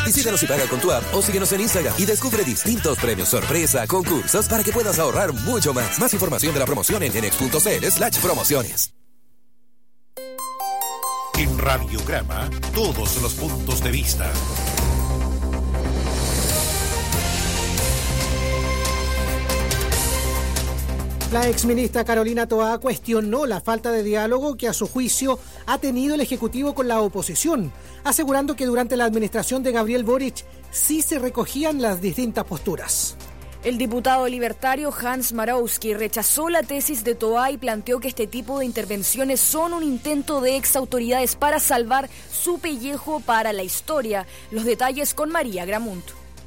Visítanos y paga con tu app o síguenos en Instagram y descubre distintos premios sorpresa, concursos para que puedas ahorrar mucho más. Más información de la promoción en genex.cl/promociones. En Radiograma, todos los puntos de vista. La exministra Carolina Toá cuestionó la falta de diálogo que a su juicio ha tenido el Ejecutivo con la oposición, asegurando que durante la administración de Gabriel Boric sí se recogían las distintas posturas. El diputado libertario Hans Marowski rechazó la tesis de Toá y planteó que este tipo de intervenciones son un intento de exautoridades para salvar su pellejo para la historia. Los detalles con María Gramunt.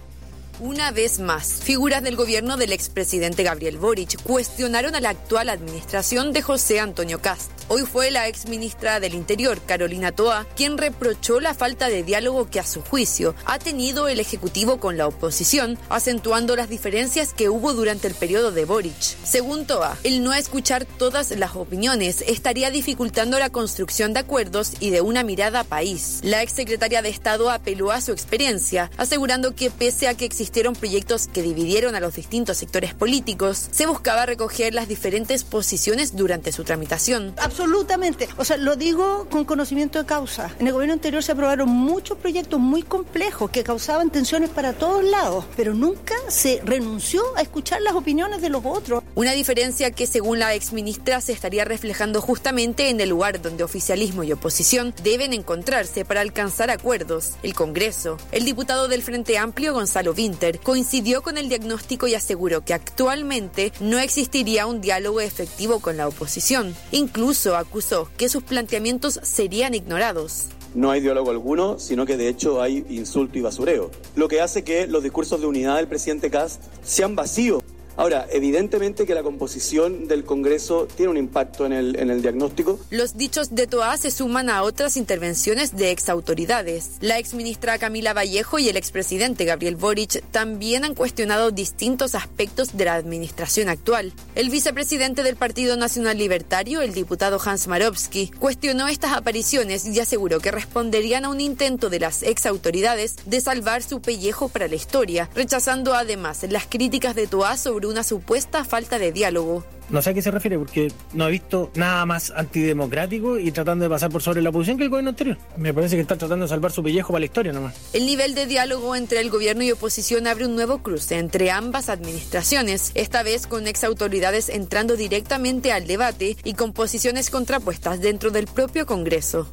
Una vez más, figuras del gobierno del expresidente Gabriel Boric cuestionaron a la actual administración de José Antonio Kast. Hoy fue la exministra del Interior, Carolina Toá, quien reprochó la falta de diálogo que a su juicio ha tenido el Ejecutivo con la oposición, acentuando las diferencias que hubo durante el periodo de Boric. Según Toá, el no escuchar todas las opiniones estaría dificultando la construcción de acuerdos y de una mirada país. La exsecretaria de Estado apeló a su experiencia, asegurando que pese a que existieron proyectos que dividieron a los distintos sectores políticos, se buscaba recoger las diferentes posiciones durante su tramitación. Absolutamente. O sea, lo digo con conocimiento de causa. En el gobierno anterior se aprobaron muchos proyectos muy complejos que causaban tensiones para todos lados, pero nunca se renunció a escuchar las opiniones de los otros. Una diferencia que, según la exministra, se estaría reflejando justamente en el lugar donde oficialismo y oposición deben encontrarse para alcanzar acuerdos, el Congreso. El diputado del Frente Amplio, Gonzalo Vinter, coincidió con el diagnóstico y aseguró que actualmente no existiría un diálogo efectivo con la oposición. Incluso acusó que sus planteamientos serían ignorados. No hay diálogo alguno, sino que de hecho hay insulto y basureo, lo que hace que los discursos de unidad del presidente Kast sean vacíos. Ahora, evidentemente que la composición del Congreso tiene un impacto en el diagnóstico. Los dichos de Toá se suman a otras intervenciones de exautoridades. La exministra Camila Vallejo y el expresidente Gabriel Boric también han cuestionado distintos aspectos de la administración actual. El vicepresidente del Partido Nacional Libertario, el diputado Hans Marowski, cuestionó estas apariciones y aseguró que responderían a un intento de las exautoridades de salvar su pellejo para la historia, rechazando además las críticas de Toá sobre una supuesta falta de diálogo. No sé a qué se refiere, porque no he visto nada más antidemocrático y tratando de pasar por sobre la oposición que el gobierno anterior. Me parece que están tratando de salvar su pellejo para la historia nomás. El nivel de diálogo entre el gobierno y oposición abre un nuevo cruce entre ambas administraciones, esta vez con exautoridades entrando directamente al debate y con posiciones contrapuestas dentro del propio Congreso.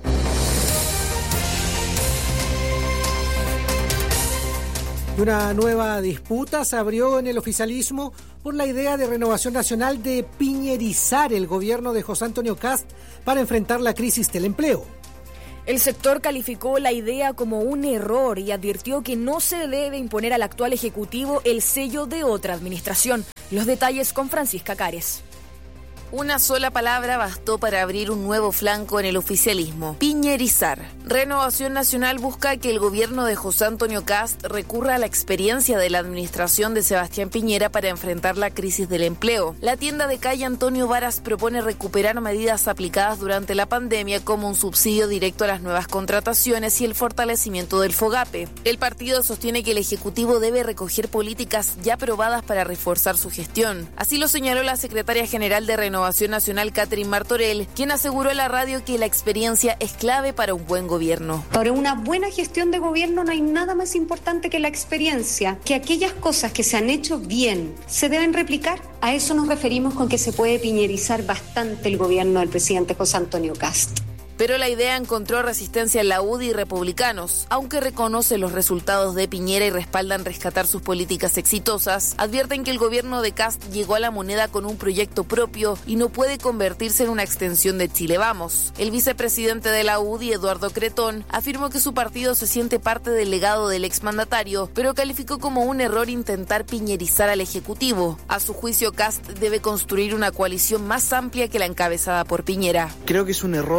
Y una nueva disputa se abrió en el oficialismo por la idea de Renovación Nacional de piñerizar el gobierno de José Antonio Kast para enfrentar la crisis del empleo. El sector calificó la idea como un error y advirtió que no se debe imponer al actual Ejecutivo el sello de otra administración. Los detalles con Francisca Cares. Una sola palabra bastó para abrir un nuevo flanco en el oficialismo: piñerizar. Renovación Nacional busca que el gobierno de José Antonio Kast recurra a la experiencia de la administración de Sebastián Piñera para enfrentar la crisis del empleo. La tienda de calle Antonio Varas propone recuperar medidas aplicadas durante la pandemia, como un subsidio directo a las nuevas contrataciones y el fortalecimiento del FOGAPE. El partido sostiene que el Ejecutivo debe recoger políticas ya aprobadas para reforzar su gestión. Así lo señaló la secretaria general de Renovación Nacional, Catherine Martorell, quien aseguró a la radio que la experiencia es clave para un buen gobierno. Para una buena gestión de gobierno no hay nada más importante que la experiencia, que aquellas cosas que se han hecho bien se deben replicar. A eso nos referimos con que se puede piñerizar bastante el gobierno del presidente José Antonio Kast. Pero la idea encontró resistencia en la UDI y republicanos. Aunque reconocen los resultados de Piñera y respaldan rescatar sus políticas exitosas, advierten que el gobierno de Kast llegó a la moneda con un proyecto propio y no puede convertirse en una extensión de Chile Vamos. El vicepresidente de la UDI, Eduardo Cretón, afirmó que su partido se siente parte del legado del exmandatario, pero calificó como un error intentar piñerizar al Ejecutivo. A su juicio, Kast debe construir una coalición más amplia que la encabezada por Piñera. Creo que es un error creer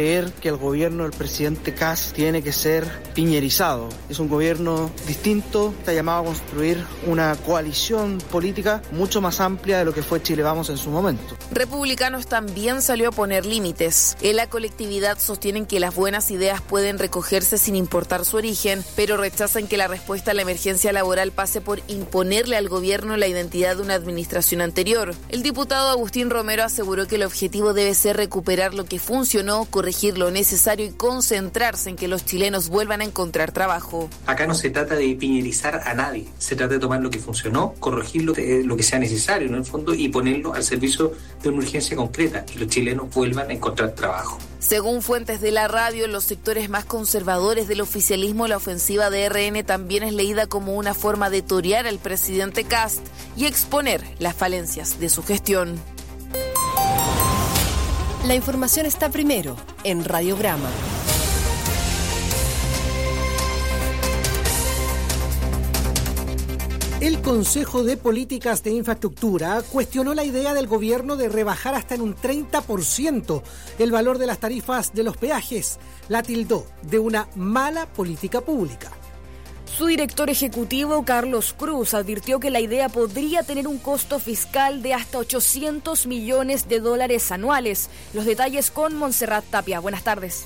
creer que el gobierno del presidente Kast tiene que ser piñerizado. Es un gobierno distinto, está llamado a construir una coalición política mucho más amplia de lo que fue Chile Vamos en su momento. Republicanos también salió a poner límites. En la colectividad sostienen que las buenas ideas pueden recogerse sin importar su origen, pero rechazan que la respuesta a la emergencia laboral pase por imponerle al gobierno la identidad de una administración anterior. El diputado Agustín Romero aseguró que el objetivo debe ser recuperar lo que funcionó, corregir lo necesario y concentrarse en que los chilenos vuelvan a encontrar trabajo. Acá no se trata de piñerizar a nadie, se trata de tomar lo que funcionó, corregir lo que sea necesario en el fondo y ponerlo al servicio de una urgencia concreta, que los chilenos vuelvan a encontrar trabajo. Según fuentes de la radio, en los sectores más conservadores del oficialismo, la ofensiva de RN también es leída como una forma de torear al presidente Kast y exponer las falencias de su gestión. La información está primero en Radiograma. El Consejo de Políticas de Infraestructura cuestionó la idea del gobierno de rebajar hasta en un 30% el valor de las tarifas de los peajes. La tildó de una mala política pública. Su director ejecutivo, Carlos Cruz, advirtió que la idea podría tener un costo fiscal de hasta $800 millones anuales. Los detalles con Montserrat Tapia. Buenas tardes.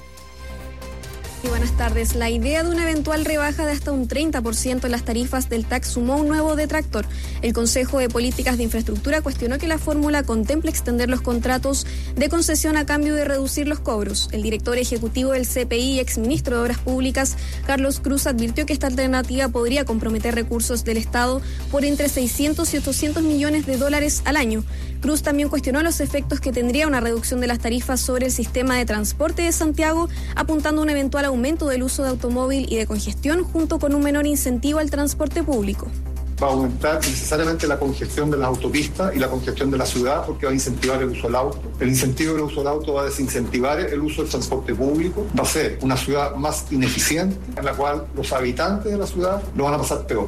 Buenas tardes. La idea de una eventual rebaja de hasta un 30% en las tarifas del TAC sumó un nuevo detractor. El Consejo de Políticas de Infraestructura cuestionó que la fórmula contemple extender los contratos de concesión a cambio de reducir los cobros. El director ejecutivo del CPI y exministro de Obras Públicas, Carlos Cruz, advirtió que esta alternativa podría comprometer recursos del Estado por entre 600 y 800 millones de dólares al año. Cruz también cuestionó los efectos que tendría una reducción de las tarifas sobre el sistema de transporte de Santiago, apuntando a un eventual aumento del uso de automóvil y de congestión, junto con un menor incentivo al transporte público. Va a aumentar necesariamente la congestión de las autopistas y la congestión de la ciudad porque va a incentivar el uso del auto. El incentivo del uso del auto va a desincentivar el uso del transporte público. Va a ser una ciudad más ineficiente en la cual los habitantes de la ciudad lo van a pasar peor.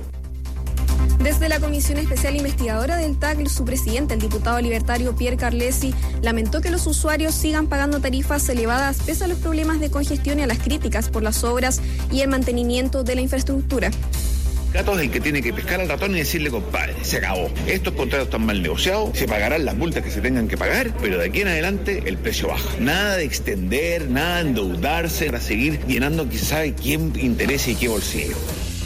Desde la Comisión Especial Investigadora del TAC, su presidente, el diputado libertario Pierre Carlesi, lamentó que los usuarios sigan pagando tarifas elevadas pese a los problemas de congestión y a las críticas por las obras y el mantenimiento de la infraestructura. Gato es el que tiene que pescar al ratón y decirle, compadre, se acabó. Estos contratos están mal negociados, se pagarán las multas que se tengan que pagar, pero de aquí en adelante el precio baja. Nada de extender, nada de endeudarse para seguir llenando quizá sabe quién interés y qué bolsillo.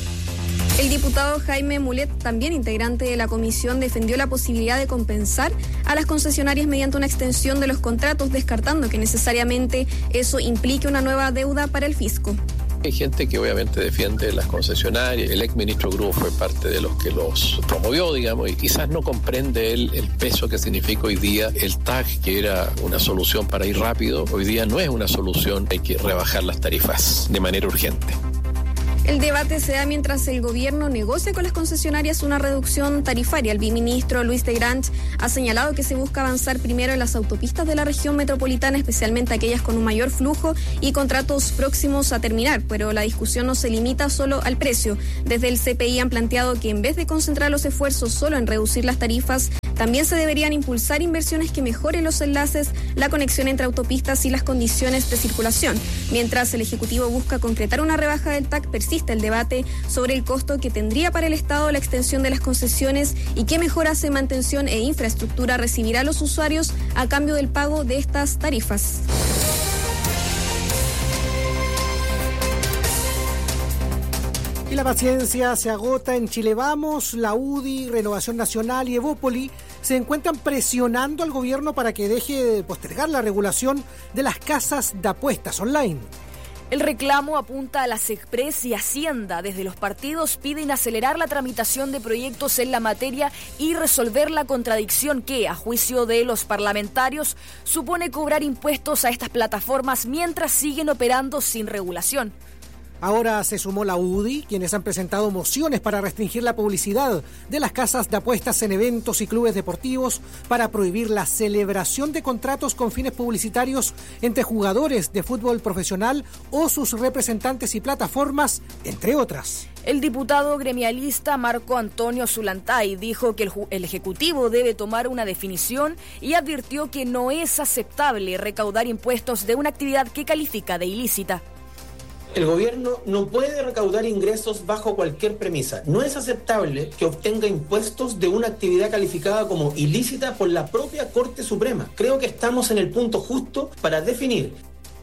El diputado Jaime Mulet, también integrante de la comisión, defendió la posibilidad de compensar a las concesionarias mediante una extensión de los contratos, descartando que necesariamente eso implique una nueva deuda para el fisco. Hay gente que obviamente defiende las concesionarias. El exministro Grau fue parte de los que los promovió, digamos, y quizás no comprende el peso que significa hoy día el TAC, que era una solución para ir rápido. Hoy día no es una solución, hay que rebajar las tarifas de manera urgente. El debate se da mientras el gobierno negocia con las concesionarias una reducción tarifaria. El viceministro Luis de Grange ha señalado que se busca avanzar primero en las autopistas de la región metropolitana, especialmente aquellas con un mayor flujo y contratos próximos a terminar, pero la discusión no se limita solo al precio. Desde el CPI han planteado que en vez de concentrar los esfuerzos solo en reducir las tarifas, también se deberían impulsar inversiones que mejoren los enlaces, la conexión entre autopistas y las condiciones de circulación. Mientras el Ejecutivo busca concretar una rebaja del TAC, persiste el debate sobre el costo que tendría para el Estado la extensión de las concesiones y qué mejoras en mantención e infraestructura recibirá a los usuarios a cambio del pago de estas tarifas. Y la paciencia se agota en Chile Vamos. La UDI, Renovación Nacional y Evópoli se encuentran presionando al gobierno para que deje de postergar la regulación de las casas de apuestas online. El reclamo apunta a la SECPRES y Hacienda. Desde los partidos piden acelerar la tramitación de proyectos en la materia y resolver la contradicción que, a juicio de los parlamentarios, supone cobrar impuestos a estas plataformas mientras siguen operando sin regulación. Ahora se sumó la UDI, quienes han presentado mociones para restringir la publicidad de las casas de apuestas en eventos y clubes deportivos, para prohibir la celebración de contratos con fines publicitarios entre jugadores de fútbol profesional o sus representantes y plataformas, entre otras. El diputado gremialista Marco Antonio Zulantay dijo que el Ejecutivo debe tomar una definición y advirtió que no es aceptable recaudar impuestos de una actividad que califica de ilícita. El gobierno no puede recaudar ingresos bajo cualquier premisa. No es aceptable que obtenga impuestos de una actividad calificada como ilícita por la propia Corte Suprema. Creo que estamos en el punto justo para definir.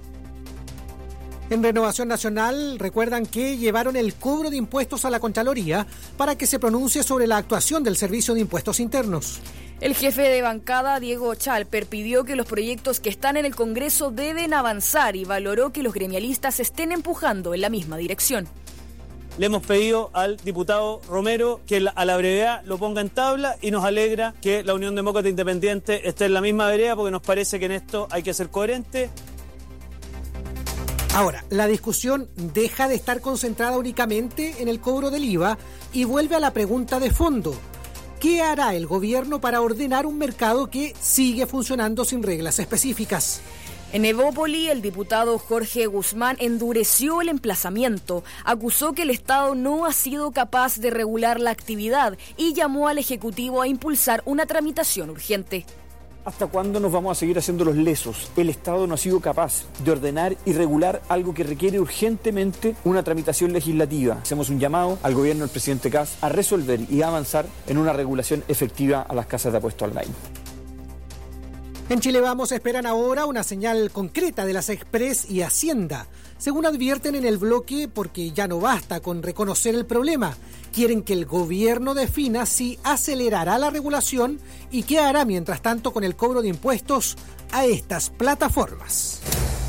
En Renovación Nacional recuerdan que llevaron el cobro de impuestos a la Contraloría para que se pronuncie sobre la actuación del Servicio de Impuestos Internos. El jefe de bancada, Diego Chalper, pidió que los proyectos que están en el Congreso deben avanzar y valoró que los gremialistas estén empujando en la misma dirección. Le hemos pedido al diputado Romero que a la brevedad lo ponga en tabla y nos alegra que la Unión Demócrata Independiente esté en la misma vereda porque nos parece que en esto hay que ser coherente. Ahora, la discusión deja de estar concentrada únicamente en el cobro del IVA y vuelve a la pregunta de fondo. ¿Qué hará el gobierno para ordenar un mercado que sigue funcionando sin reglas específicas? En Evópoli, el diputado Jorge Guzmán endureció el emplazamiento, acusó que el Estado no ha sido capaz de regular la actividad y llamó al Ejecutivo a impulsar una tramitación urgente. ¿Hasta cuándo nos vamos a seguir haciendo los lesos? El Estado no ha sido capaz de ordenar y regular algo que requiere urgentemente una tramitación legislativa. Hacemos un llamado al gobierno del presidente Kast a resolver y a avanzar en una regulación efectiva a las casas de apuestas online. En Chile Vamos esperan ahora una señal concreta de las Express y Hacienda. Según advierten en el bloque, porque ya no basta con reconocer el problema. Quieren que el gobierno defina si acelerará la regulación y qué hará mientras tanto con el cobro de impuestos a estas plataformas.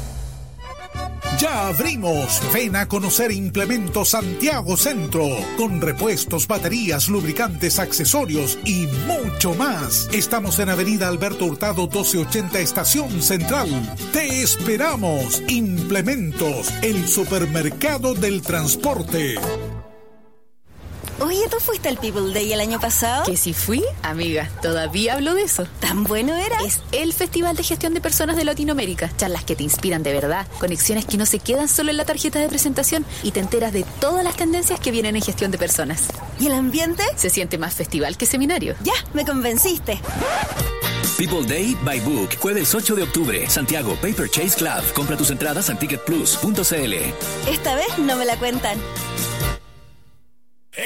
Ya abrimos. Ven a conocer Implementos Santiago Centro, con repuestos, baterías, lubricantes, accesorios y mucho más. Estamos en Avenida Alberto Hurtado 1280, Estación Central. Te esperamos. Implementos, el supermercado del transporte. Oye, ¿tú fuiste al People Day el año pasado? ¿Que si fui? Amiga, todavía hablo de eso. ¿Tan bueno era? Es el Festival de Gestión de Personas de Latinoamérica. Charlas que te inspiran de verdad, conexiones que no se quedan solo en la tarjeta de presentación y te enteras de todas las tendencias que vienen en gestión de personas. ¿Y el ambiente? Se siente más festival que seminario. Ya, me convenciste. People Day by Book, jueves 8 de octubre, Santiago Paper Chase Club. Compra tus entradas en ticketplus.cl. Esta vez no me la cuentan.